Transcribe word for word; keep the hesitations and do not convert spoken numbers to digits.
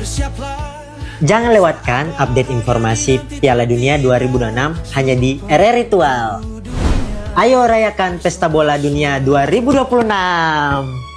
Jangan lewatkan update informasi Piala Dunia dua ribu dua puluh enam hanya di R R Ritual. Ayo rayakan Pesta Bola Dunia dua ribu dua puluh enam.